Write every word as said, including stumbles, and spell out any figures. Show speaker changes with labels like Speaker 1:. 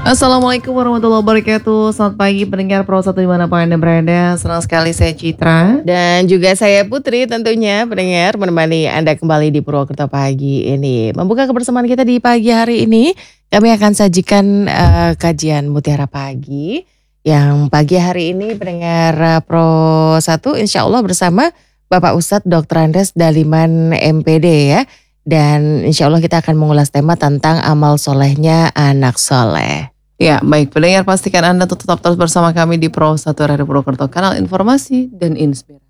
Speaker 1: Assalamualaikum warahmatullahi wabarakatuh. Selamat pagi pendengar Pro satu dimanapun Anda berada. Senang sekali saya Citra.
Speaker 2: Dan juga saya Putri tentunya pendengar menemani Anda kembali di Purwokerto Pagi ini. Membuka kebersamaan kita di pagi hari ini, kami akan sajikan uh, kajian Mutiara Pagi. Yang pagi hari ini pendengar Pro satu insya Allah bersama Bapak Ustadz doktor Andes Daliman M P D ya. Dan insya Allah kita akan mengulas tema tentang amal solehnya anak soleh.
Speaker 1: Ya baik pendengar, pastikan Anda tetap terus bersama kami di Pro satu Radio Purwokerto, kanal informasi dan inspirasi.